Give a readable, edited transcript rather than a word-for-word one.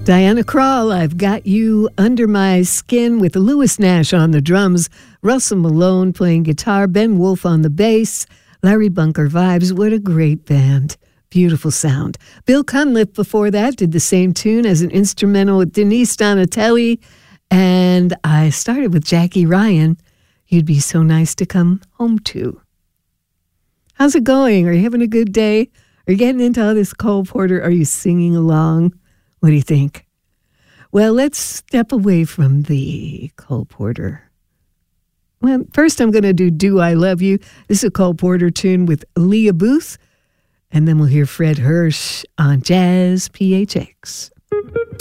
Diana Krall, I've Got You Under My Skin with Lewis Nash on the drums, Russell Malone playing guitar, Ben Wolf on the bass, Larry Bunker Vibes. What a great band. Beautiful sound. Bill Cunliffe before that did the same tune as an instrumental with Denise Donatelli. And I started with Jackie Ryan, You'd Be So Nice to Come Home To. How's it going? Are you having a good day? Are you getting into all this Cole Porter? Are you singing along? What do you think? Well, let's step away from the Cole Porter. Well, first I'm going to do I Love You. This is a Cole Porter tune with Leah Booth. And then we'll hear Fred Hirsch on Jazz PHX.